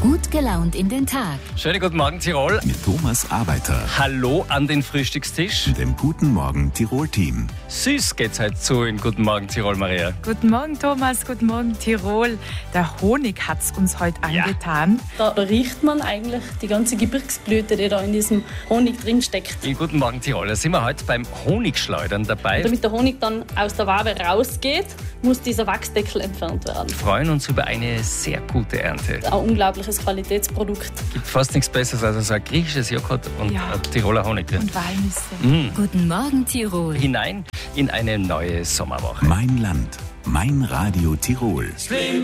Gut gelaunt in den Tag. Schönen guten Morgen, Tirol. Mit Thomas Arbeiter Hallo an den Frühstückstisch. und dem Guten Morgen Tirol-Team. Süß geht's heute zu in Guten Morgen, Tirol, Maria. Guten Morgen, Thomas. Guten Morgen, Tirol. Der Honig hat's uns heute angetan. Da riecht man eigentlich die ganze Gebirgsblüte, die da in diesem Honig drin steckt. In Guten Morgen, Tirol. Da sind wir heute beim Honigschleudern dabei. Damit der Honig dann aus der Wabe rausgeht, muss dieser Wachsdeckel entfernt werden. Wir freuen uns über eine sehr gute Ernte. Ein unglaubliches Qualitätsprodukt. Gibt fast nichts Besseres als so ein griechisches Joghurt und Ja. ein Tiroler Honig drin. Und Walnüsse. Guten Morgen, Tirol. Hinein in eine neue Sommerwoche. Mein Land, mein Radio Tirol.